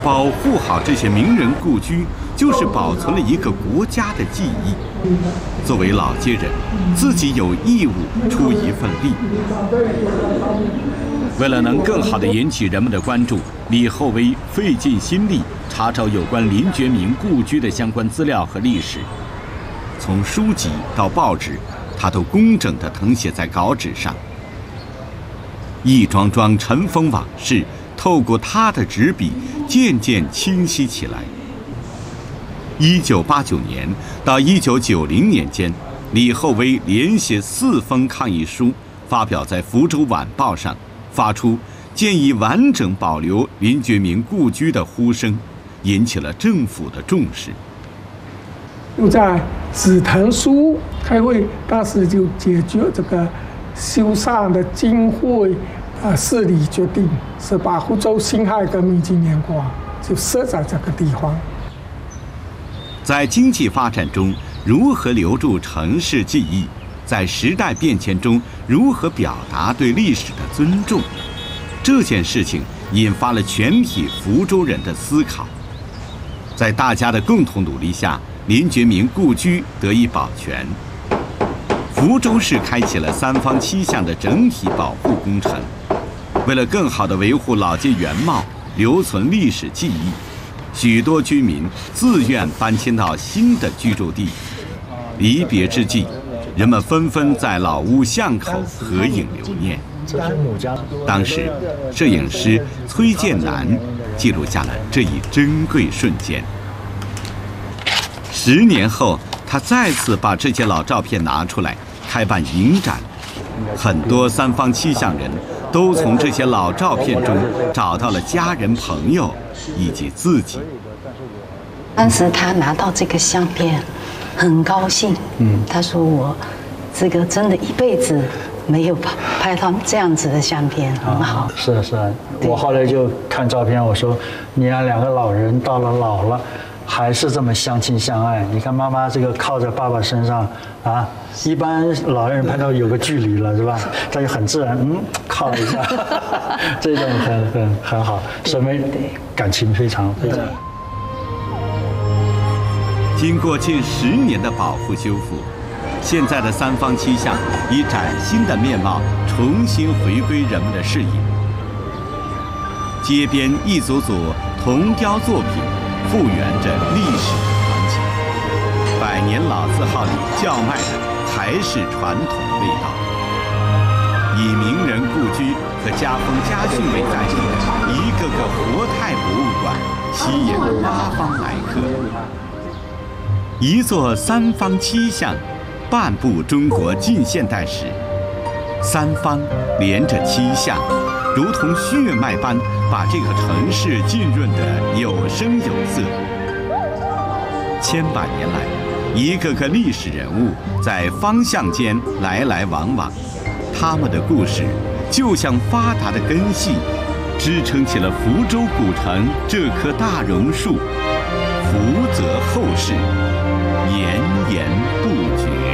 保护好这些名人故居，就是保存了一个国家的记忆。作为老街人，自己有义务出一份力。为了能更好地引起人们的关注，李厚微费尽心力查找有关林觉民故居的相关资料和历史，从书籍到报纸，他都工整地誊写在稿纸上。一桩桩尘封往事，透过他的纸笔渐渐清晰起来。1989年到1990年间，李厚微连写4封抗议书，发表在《福州晚报》上，发出建议完整保留林觉民故居的呼声，引起了政府的重视。 又在紫藤书开会，当时就解决这个修缮的经费事理决定，是把福州辛亥革命纪念馆就设在这个地方。 在经济发展中，如何留住城市记忆？在时代变迁中，如何表达对历史的尊重？这件事情引发了全体福州人的思考。在大家的共同努力下，林觉民故居得以保全。福州市开启了3坊7巷的整体保护工程。为了更好地维护老街原貌，留存历史记忆，许多居民自愿搬迁到新的居住地。离别之际，人们纷纷在老屋巷口合影留念。当时，摄影师崔建南记录下了这一珍贵瞬间。10年后，他再次把这些老照片拿出来开办影展，很多3坊7巷人都从这些老照片中找到了家人、朋友以及自己。 当时他拿到这个相片，很高兴。他说我这个真的一辈子没有拍到这样子的相片，很好。 是啊是啊，我后来就看照片，我说你看2个老人到了老了，还是这么相亲相爱。你看妈妈这个靠在爸爸身上啊，一般老人拍照有个距离了是吧？他就很自然，靠了一下，这种很好，说明感情非常。 经过近10年的保护修复，现在的3坊7巷以崭新的面貌重新回归人们的视野。街边一组组铜雕作品复原着历史的传奇，100年老字号里叫卖的还是传统味道。以名人故居和家风家训为代表的一个个活态博物馆，吸引了8方来客。一座3坊7巷，半部中国近现代史。3坊连着7巷，如同血脉般把这个城市浸润得有声有色。千百年来，一个个历史人物在坊巷间来来往往，他们的故事就像发达的根系，支撑起了福州古城这棵大榕树，福泽后世，延延不绝。